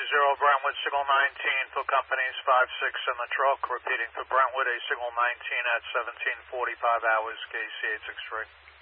Brentwood, signal 19 for companies 5-6 in the truck. Repeating for Brentwood, a signal 19 at 17:45 hours, KC 863.